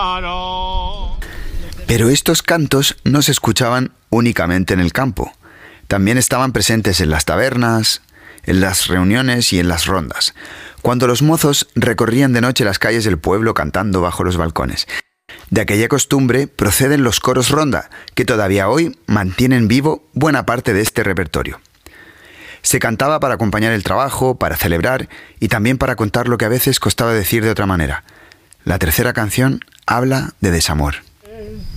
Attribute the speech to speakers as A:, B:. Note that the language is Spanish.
A: Pero estos cantos no se escuchaban únicamente en el campo. También estaban presentes en las tabernas, en las reuniones y en las rondas, cuando los mozos recorrían de noche las calles del pueblo cantando bajo los balcones. De aquella costumbre proceden los coros ronda, que todavía hoy mantienen vivo buena parte de este repertorio. Se cantaba para acompañar el trabajo, para celebrar y también para contar lo que a veces costaba decir de otra manera. La tercera canción habla de desamor.